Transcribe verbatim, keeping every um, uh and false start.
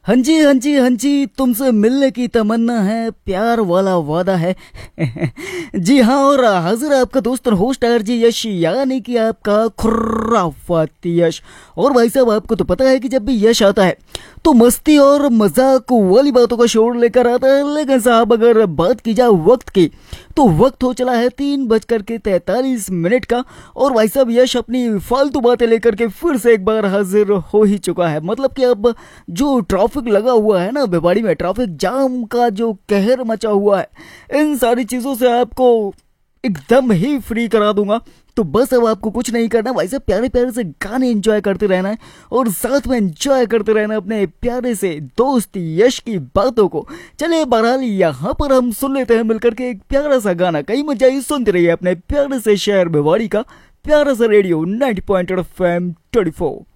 हाँ जी हाँ जी हाँ जी, तुमसे मिलने की तमन्ना है, प्यार वाला वादा है। जी हाँ, और हाजिर है आपका दोस्त और होस्ट आरजे यश, यानी कि आपका खुर्राफाती यश। और भाई साहब, आपको तो पता है कि जब भी यश आता है तो मस्ती और मजाक वाली बातों का शोर लेकर आता है। लेकिन साहब, अगर बात की जाए वक्त की, तो वक्त हो चला है तीन बजकर के तैतालीस मिनट का। और भाई साहब, यश अपनी फालतू बातें लेकर के फिर से एक बार हाजिर हो ही चुका है। मतलब कि अब जो ट्रैफिक लगा हुआ है ना भिवाड़ी में, ट्रैफिक जाम का जो कहर मचा हुआ है, इन सारी चीज़ों से आपको एकदम ही फ्री करा दूंगा। तो बस अब आपको कुछ नहीं करना भाई साहब, प्यारे प्यारे से गाने एंजॉय करते रहना है और साथ में एंजॉय करते रहना अपने प्यारे से दोस्त यश की बातों को। चलिए बहरहाल, यहाँ पर हम सुन लेते हैं मिलकर के एक प्यारा सा गाना। कहीं मजा ही सुनते रहिए अपने प्यारे से शहर भिवाड़ी का प्यारा सा radio ninety point eight F M twenty four.